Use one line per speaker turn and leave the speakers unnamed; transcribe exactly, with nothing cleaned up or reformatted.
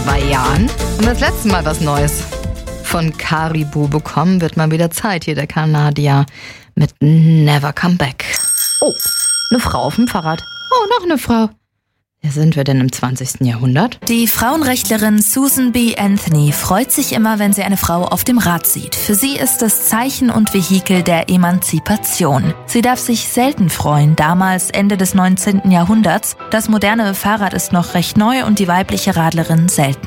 zwei Jahren haben wir das letzte Mal was Neues von Caribou bekommen. Wird mal wieder Zeit hier, der Kanadier mit Never Come Back. Oh, eine Frau auf dem Fahrrad. Oh, noch eine Frau. Wer sind wir denn im zwanzigsten Jahrhundert?
Die Frauenrechtlerin Susan B. Anthony freut sich immer, wenn sie eine Frau auf dem Rad sieht. Für sie ist das Zeichen und Vehikel der Emanzipation. Sie darf sich selten freuen, damals Ende des neunzehnten Jahrhunderts. Das moderne Fahrrad ist noch recht neu und die weibliche Radlerin selten.